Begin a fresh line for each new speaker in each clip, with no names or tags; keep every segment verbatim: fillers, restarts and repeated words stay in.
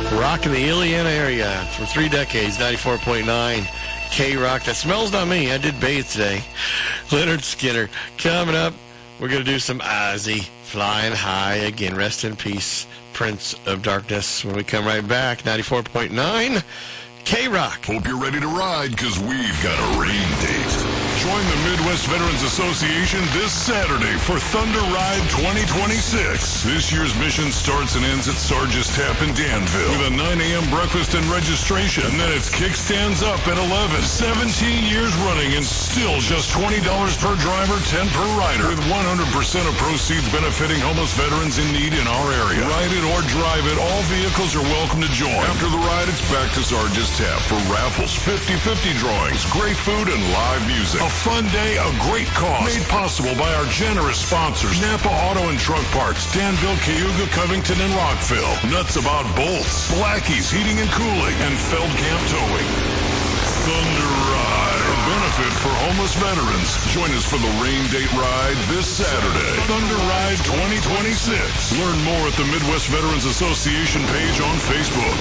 Rocking the Iliana area for three decades, ninety-four point nine K-Rock. That smells not me. I did bathe today. Leonard Skinner. Coming up, we're going to do some Ozzy, Flying High. Again, rest in peace, Prince of Darkness. When we come right back, ninety-four point nine K-Rock.
Hope you're ready to ride, because we've got a rain date. Join the Midwest Veterans Association this Saturday for Thunder Ride twenty twenty-six. This year's mission starts and ends at Sargis Tap in Danville with a nine a.m. breakfast and registration. And then it's kickstands up at eleven. seventeen years running and still just twenty dollars per driver, ten per rider. With one hundred percent of proceeds benefiting homeless veterans in need in our area. Ride it or drive it, all vehicles are welcome to join. After the ride, it's back to Sargis Tap for raffles, fifty-fifty drawings, great food, and live music. A fun day, a great cause. Made possible by our generous sponsors, Napa Auto and Truck Parts, Danville, Cayuga, Covington, and Rockville. Nuts About Bolts, Blackie's Heating and Cooling, and Feldkamp Towing. Thunder Ride, a benefit for homeless veterans. Join us for the rain date ride this Saturday. Thunder Ride twenty twenty-six. Learn more at the Midwest Veterans Association page on Facebook.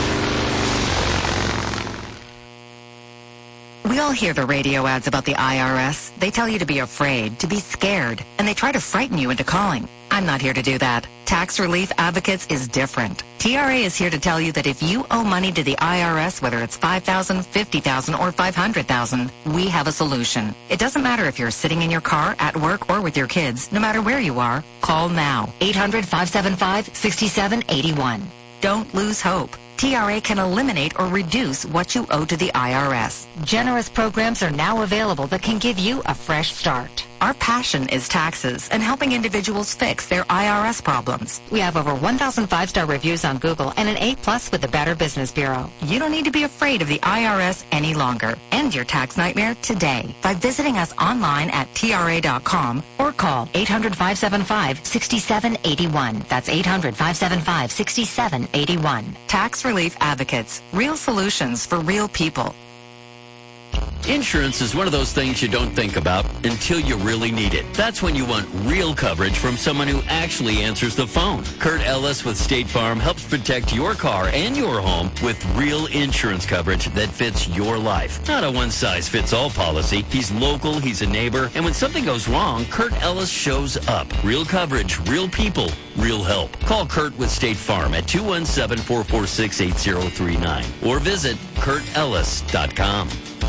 We all hear the radio ads about the I R S. They tell you to be afraid, to be scared, and they try to frighten you into calling. I'm not here to do that. Tax Relief Advocates is different. T R A is here to tell you that if you owe money to the I R S, whether it's five thousand dollars, fifty thousand dollars, or five hundred thousand dollars, we have a solution. It doesn't matter if you're sitting in your car, at work, or with your kids. No matter where you are, call now. eight hundred, five seven five, six seven eight one. Don't lose hope. T R A can eliminate or reduce what you owe to the I R S. Generous programs are now available that can give you a fresh start. Our passion is taxes and helping individuals fix their I R S problems. We have over one thousand five-star reviews on Google and an A plus with the Better Business Bureau. You don't need to be afraid of the I R S any longer. End your tax nightmare today by visiting us online at T R A dot com or call eight hundred, five seven five, six seven eight one. That's eight hundred, five seven five, six seven eight one. Tax Relief Advocates. Real solutions for real people.
Insurance is one of those things you don't think about until you really need it. That's when you want real coverage from someone who actually answers the phone. Kurt Ellis with State Farm helps protect your car and your home with real insurance coverage that fits your life. Not a one-size-fits-all policy. He's local, he's a neighbor, and when something goes wrong, Kurt Ellis shows up. Real coverage, real people, real help. Call Kurt with State Farm at two one seven, four four six, eight zero three nine or visit kurt ellis dot com.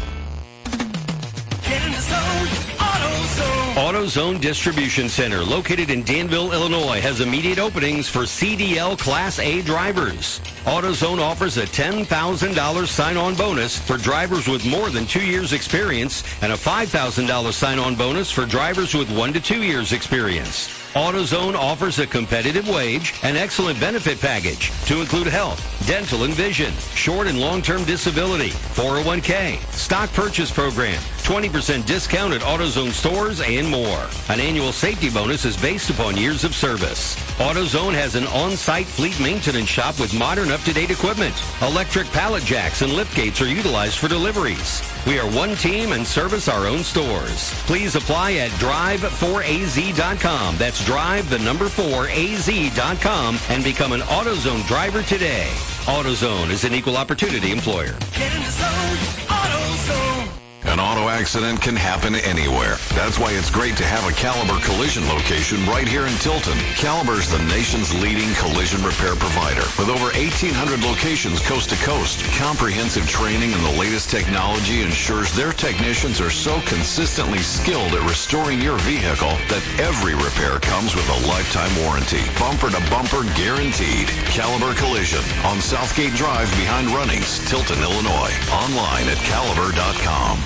Get in the zone, AutoZone.
AutoZone Distribution Center, located in Danville, Illinois, has immediate openings for C D L Class A drivers. AutoZone offers a ten thousand dollars sign-on bonus for drivers with more than two years experience and a five thousand dollars sign-on bonus for drivers with one to two years experience. AutoZone offers a competitive wage and excellent benefit package to include health, dental and vision, short and long-term disability, four oh one k, stock purchase program, twenty percent discount at AutoZone stores, and more. An annual safety bonus is based upon years of service. AutoZone has an on-site fleet maintenance shop with modern up-to-date equipment. Electric pallet jacks and lift gates are utilized for deliveries. We are one team and service our own stores. Please apply at drive four A Z dot com. That's drive the number four A Z dot com and become an AutoZone driver today. AutoZone is an equal opportunity employer.
Get in the zone, AutoZone.
An auto accident can happen anywhere. That's why it's great to have a Caliber Collision location right here in Tilton. Caliber is the nation's leading collision repair provider. With over eighteen hundred locations coast to coast, comprehensive training and the latest technology ensures their technicians are so consistently skilled at restoring your vehicle that every repair comes with a lifetime warranty. Bumper to bumper guaranteed. Caliber Collision on Southgate Drive behind Runnings, Tilton, Illinois. Online at caliber dot com.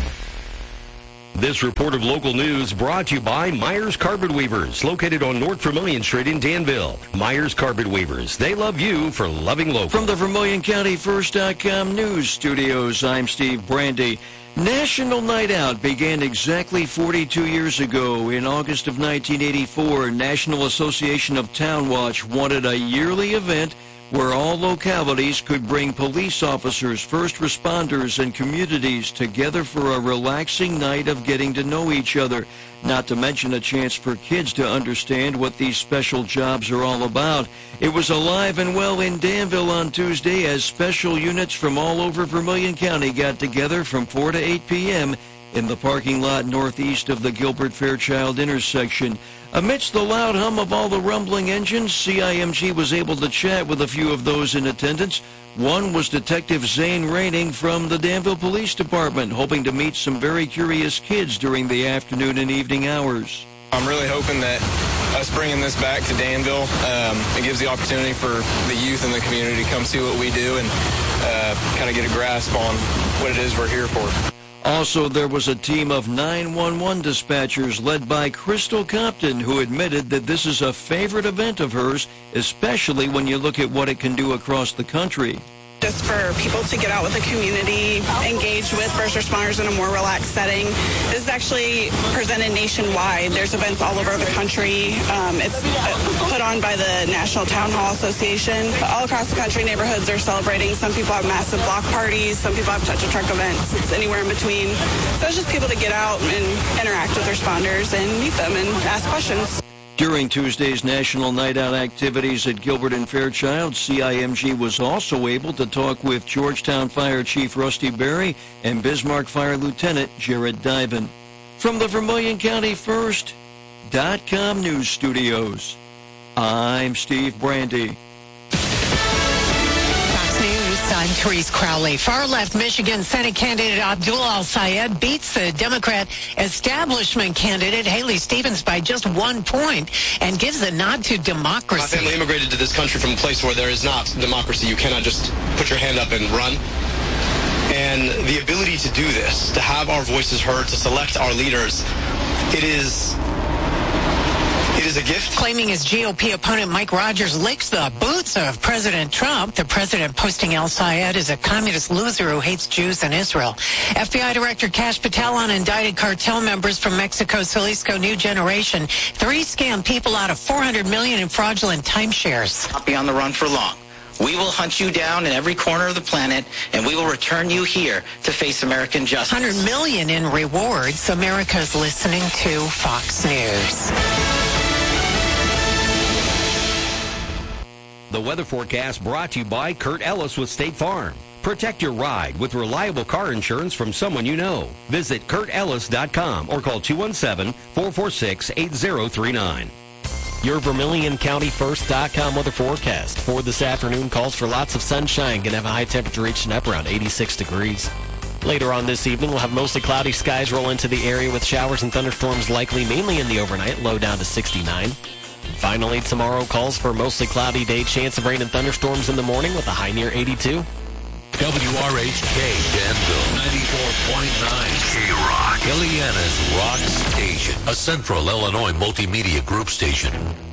This report of local news brought to you by Myers Carpet Weavers, located on North Vermilion Street in Danville. Myers Carpet Weavers, they love you for loving local.
From the Vermilion County First dot com news studios, I'm Steve Brandy. National Night Out began exactly forty-two years ago. In August of nineteen eighty-four, National Association of Town Watch wanted a yearly event where all localities could bring police officers, first responders, and communities together for a relaxing night of getting to know each other, not to mention a chance for kids to understand what these special jobs are all about. It was alive and well in Danville on Tuesday as special units from all over Vermilion County got together from four to eight p.m. in the parking lot northeast of the Gilbert-Fairchild intersection. Amidst the loud hum of all the rumbling engines, C I M G was able to chat with a few of those in attendance. One was Detective Zane Raining from the Danville Police Department, hoping to meet some very curious kids during the afternoon and evening hours.
I'm really hoping that us bringing this back to Danville, um, it gives the opportunity for the youth in the community to come see what we do and uh, kind of get a grasp on what it is we're here for.
Also, there was a team of nine one one dispatchers led by Crystal Compton, who admitted that this is a favorite event of hers, especially when you look at what it can do across the country.
Just for people to get out with the community, engage with first responders in a more relaxed setting. This is actually presented nationwide. There's events all over the country. Um, it's put on by the National Town Hall Association. All across the country, neighborhoods are celebrating. Some people have massive block parties. Some people have touch-a-truck events. It's anywhere in between. So it's just people to get out and interact with responders and meet them and ask questions.
During Tuesday's National Night Out activities at Gilbert and Fairchild, C I M G was also able to talk with Georgetown Fire Chief Rusty Berry and Bismarck Fire Lieutenant Jared Diven. From the Vermilion County First dot com News Studios, I'm Steve Brandy.
I'm Therese Crowley. Far-left Michigan Senate candidate Abdul Al-Sayed beats the Democrat establishment candidate Haley Stevens by just one point and gives a nod to democracy.
My family immigrated to this country from a place where there is not democracy. You cannot just put your hand up and run. And the ability to do this, to have our voices heard, to select our leaders, it is... It is a gift.
Claiming his G O P opponent Mike Rogers licks the boots of President Trump, the president posting Al-Sayed as a communist loser who hates Jews and Israel. F B I Director Kash Patel on indicted cartel members from Mexico's Jalisco New Generation. Three scam people out of four hundred million dollars in fraudulent timeshares.
Not be on the run for long. We will hunt you down in every corner of the planet, and we will return you here to face American justice.
one hundred million dollars in rewards. America's listening to Fox News.
The weather forecast brought to you by Kurt Ellis with State Farm. Protect your ride with reliable car insurance from someone you know. Visit Kurt Ellis dot com or call two one seven, four four six, eight zero three nine.
Your Vermilion County First dot com weather forecast for this afternoon calls for lots of sunshine. Going to have a high temperature reaching up around eighty-six degrees. Later on this evening, we'll have mostly cloudy skies roll into the area with showers and thunderstorms likely mainly in the overnight, low down to sixty-nine. Finally, tomorrow calls for mostly cloudy day, chance of rain and thunderstorms in the morning with a high near eighty-two.
W R H K Danville ninety-four point nine K-Rock, Ileana's rock station, a Central Illinois multimedia group station.